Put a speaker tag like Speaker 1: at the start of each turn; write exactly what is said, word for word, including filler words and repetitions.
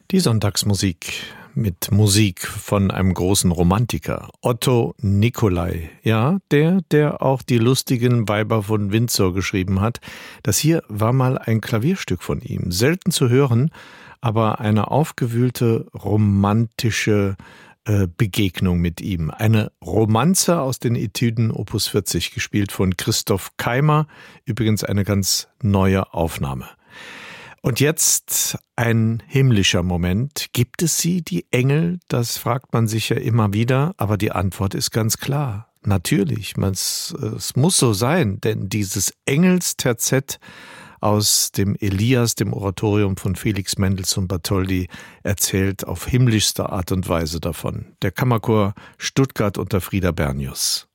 Speaker 1: Die Sonntagsmusik mit Musik von einem großen Romantiker, Otto Nicolai. Ja, der, der auch die lustigen Weiber von Windsor geschrieben hat. Das hier war mal ein Klavierstück von ihm. Selten zu hören, aber eine aufgewühlte, romantische äh, Begegnung mit ihm. Eine Romanze aus den Etüden Opus vierzig, gespielt von Christoph Keimer. Übrigens eine ganz neue Aufnahme. Und jetzt ein himmlischer Moment. Gibt es sie, die Engel? Das fragt man sich ja immer wieder, aber die Antwort ist ganz klar. Natürlich, es muss so sein, denn dieses Engelsterzett aus dem Elias, dem Oratorium von Felix Mendelssohn Bartholdy, erzählt auf himmlischste Art und Weise davon. Der Kammerchor Stuttgart unter Frieder Bernius.